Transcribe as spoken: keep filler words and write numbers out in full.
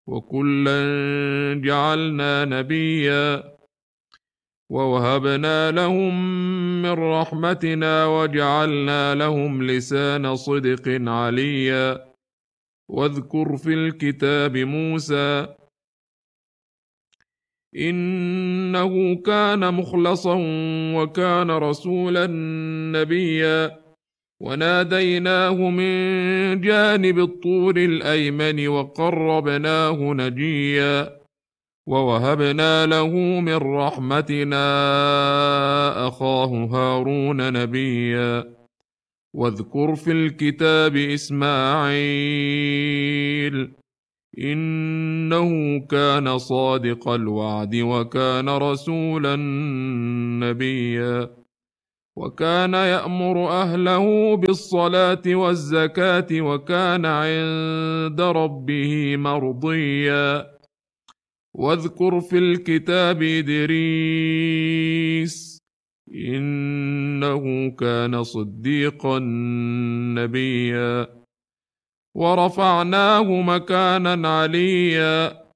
وكلا جعلنا نبيا ووهبنا لهم من رحمتنا وجعلنا لهم لسان صدق عليا واذكر في الكتاب موسى إنه كان مخلصا وكان رسولا نبيا وناديناه من جانب الطور الأيمن وقربناه نجيا ووهبنا له من رحمتنا أخاه هارون نبيا واذكر في الكتاب إسماعيل إنه كان صادق الوعد وكان رسولا نبيا وكان يأمر أهله بالصلاة والزكاة وكان عند ربه مرضيا واذكر في الكتاب إدريس إنه كان صديقا نبيا ورفعناه مكانا عليا